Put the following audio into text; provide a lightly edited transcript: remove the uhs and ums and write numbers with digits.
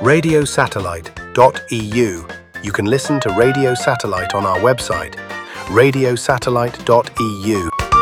radiosatellite.eu. You can listen to Radio Satellite on our website, radiosatellite.eu.